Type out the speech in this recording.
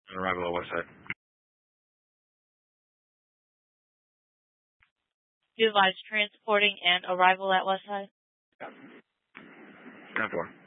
Arrival at Westside. Do advise transporting and arrival at Westside. 10-4.